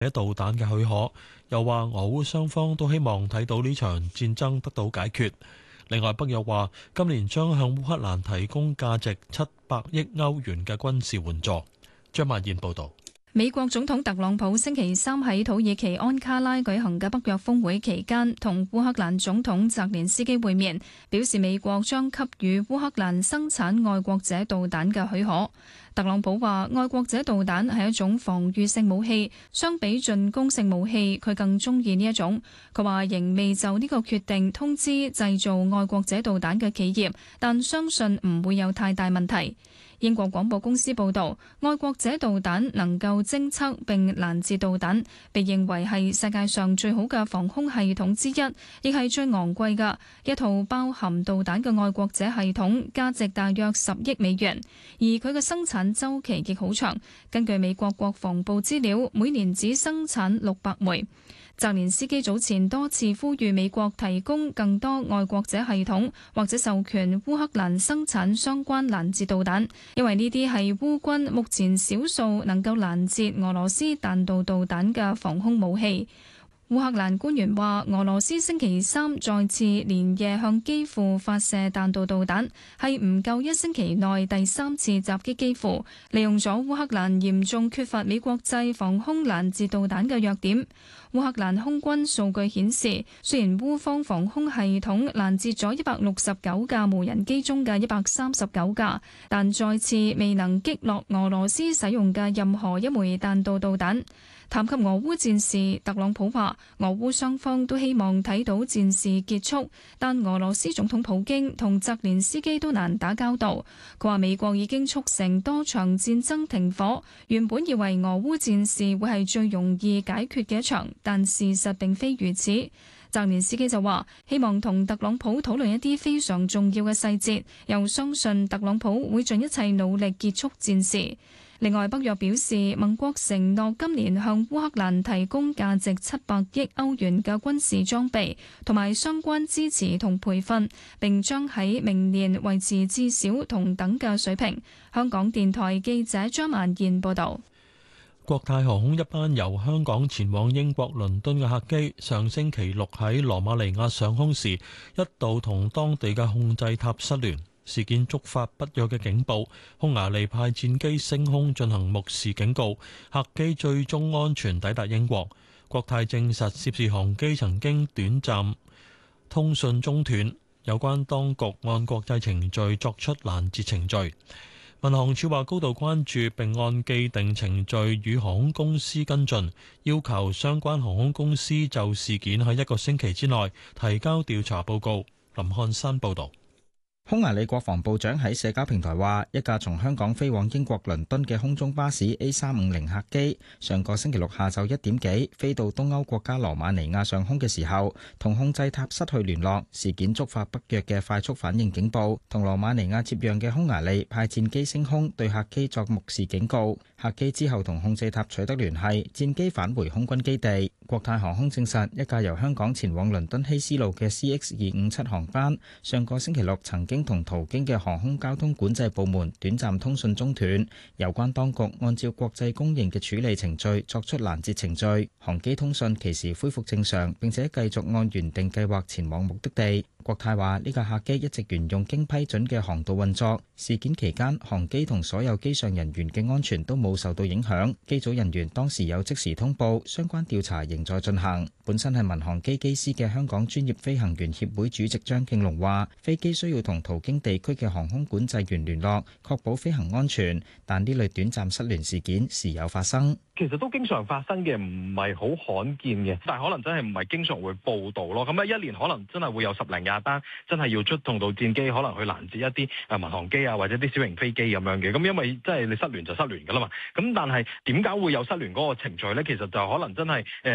導彈嘅許可，又話俄烏雙方都希望睇到呢場戰爭得到解決。另外，北約話今年將向烏克蘭提供價值700億歐元嘅軍事援助。張曼燕報導。 美國總統特朗普星期三喺土耳其安卡拉舉行嘅北約峰會期間，同烏克蘭總統澤連斯基會面，表示美國將給予烏克蘭生產愛國者導彈嘅許可。特朗普話：愛國者導彈係一種防禦性武器，相比進攻性武器，佢更中意呢一種。佢話仍未就呢個決定通知製造愛國者導彈嘅企業，但相信唔會有太大問題。英國廣播公司報導，愛國者導彈能夠偵測並攔截導彈，被認為係世界上最好嘅防空系統之一，亦係最昂貴嘅一套包含導彈嘅愛國者系統，價值大約10億美元，而佢嘅生產週期亦好長。根據美國國防部資料，每年只生產600枚。澤連斯基早前多次呼籲美國提供更多愛國者系統，或者授權烏克蘭生產相關攔截導彈，因為呢啲係烏軍目前少數能夠攔截俄羅斯彈道導彈嘅防空武器。烏克蘭官員話，俄羅斯星期三再次連夜向基輔發射彈道導彈，係唔夠一星期內第3次襲擊基輔，利用咗烏克蘭嚴重缺乏美國製防空攔截導彈嘅弱點。烏克蘭空軍數據顯示，雖然烏方防空系統攔截咗169架無人機中嘅139架，但再次未能擊落俄羅斯使用嘅任何一枚彈道導彈。談及俄烏戰事，特朗普話俄烏雙方都希望睇到戰事結束，但俄羅斯總統普京同澤連斯基都難打交道。佢話美國已經促成多場戰爭停火，原本以為俄烏戰事會係最容易解決嘅一場，但事實並非如此。澤連斯基就話希望同特朗普討論一啲非常重要嘅細節，又相信特朗普會盡一切努力結束戰事。另外，北約表示，盟國承諾今年向烏克蘭提供價值700億歐元嘅軍事裝備同埋相關支持同培訓，並將喺明年維持至少同等嘅水平。香港電台記者張曼燕報導。 國泰航空一班由香港前往英國倫敦嘅客機，上星期六喺羅馬尼亞上空時，一度同當地嘅控制塔失聯。事件觸發北約嘅警報，匈牙利派戰機升空進行目視警告，客機最終安全抵達英國。國泰證實涉事航機曾經短暫通訊中斷，有關當局按國際程序作出攔截程序。民航處話高度關注並按既定程序與航空公司跟進，要求相關航空公司就事件喺1個星期之內提交調查報告。林漢山報導。 匈牙利國防部長喺社交平台話，一架從香港飛往英國倫敦嘅空中巴士 A350 客機，上個星期六下晝1點幾飛到東歐國家羅馬尼亞上空嘅時候，同控制塔失去聯絡。事件觸發北約嘅快速反應警報，同羅馬尼亞接壤嘅匈牙利派戰機升空對客機作目視警告。客機之後同控制塔取得聯繫，戰機返回空軍基地。國泰航空證實，一架由香港前往倫敦希斯路嘅 CX257 航班，上個星期六曾經同途經嘅航空交通管制部門短暫通訊中斷，有關當局按照國際公認嘅處理程序作出攔截程序，航機通訊其時恢復正常，並且繼續按原定計劃前往目的地。國泰話呢架客機一直沿用經批准嘅航道運作，事件期間航機同所有機上人員嘅安全都冇受到影響，機組人員當時有即時通報，相關調查仍在進行。本身係民航機機師嘅香港專業飛行員協會主席張敬龍話，飛機需要同途經地區嘅航空管制員聯絡，確保飛行安全，但呢類短暫失聯事件時有發生。 其實都經常發生嘅，唔係好罕見嘅，但係可能真係唔係經常會報導咯。咁一年可能真係會有10零20單，真係要出動到戰機，可能去攔截一啲民航機啊，或者啲小型飛機咁樣嘅。咁因為即係你失聯就失聯㗎啦嘛。咁但係點解會有失聯嗰個程序咧？其實就可能真係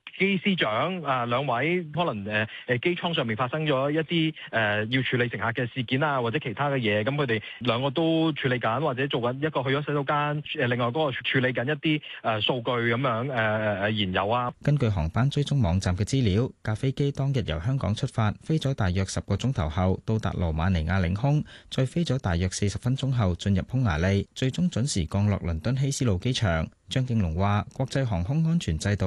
機師長兩位可能機艙上面發生咗一啲要處理乘客嘅事件啊，或者其他嘅嘢，咁佢哋兩個都處理緊，或者做緊一個去咗洗手間，另外嗰個處理緊一啲數據咁樣研究啊。 根據航班追蹤網站嘅資料，架飛機當日由香港出發，飛咗大約10個鐘頭後到達羅馬尼亞領空，再飛咗大約40分鐘後進入匈牙利，最終準時降落倫敦希斯路機場。張敬龍話：國際航空安全制度